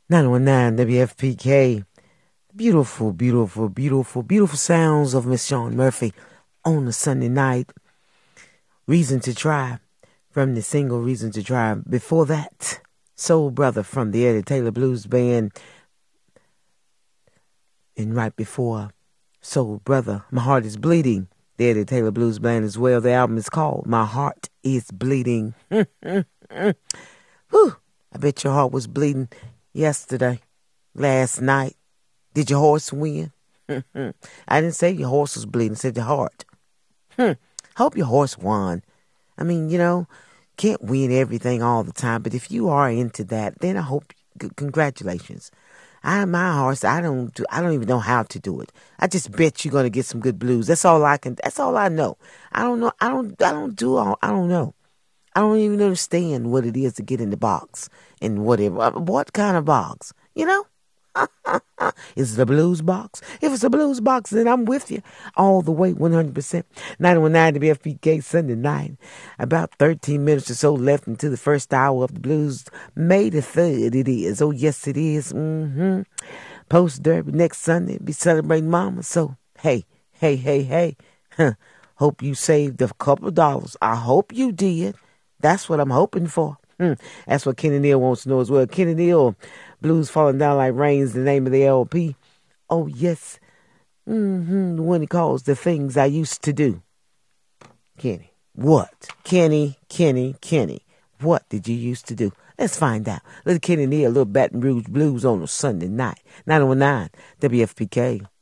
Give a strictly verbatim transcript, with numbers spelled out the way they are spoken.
nine one nine W F P K. Beautiful, beautiful, beautiful, beautiful sounds of Miss Shawn Murphy on a Sunday night. Reason to Try from the single Reason to Try. Before that, Soul Brother from the Eddie Taylor Blues Band. And right before Soul Brother, My Heart is Bleeding, the Eddie Taylor Blues Band as well. The album is called My Heart is Bleeding. Whew, I bet your heart was bleeding yesterday, last night. Did your horse win? I didn't say your horse was bleeding. I said your heart. Hmm. Hope your horse won. I mean, you know, can't win everything all the time. But if you are into that, then I hope, c- congratulations. I, my horse, I don't do, I don't even know how to do it. I just bet you're going to get some good blues. That's all I can, that's all I know. I don't know. I don't, I don't do all, I don't know. I don't even understand what it is to get in the box and whatever. What kind of box? You know? Is it a blues box? If it's a blues box, then I'm with you all the way, one hundred percent. nine one nine W F P K Sunday night. About thirteen minutes or so left until the first hour of the blues. May the third it is. Oh, yes, it is. Mm-hmm. Post Derby next Sunday. Be celebrating Mama. So, hey, hey, hey, hey. Huh. Hope you saved a couple of dollars. I hope you did. That's what I'm hoping for. Hmm. That's what Kenny Neal wants to know as well. Kenny Neal, Blues Falling Down Like Rain's the name of the L P. Oh, yes. Mm-hmm. The one he calls The Things I Used to Do. Kenny. What? Kenny, Kenny, Kenny. What did you used to do? Let's find out. Little Kenny Neal, Little Baton Rouge Blues on a Sunday night. nine one nine W F P K.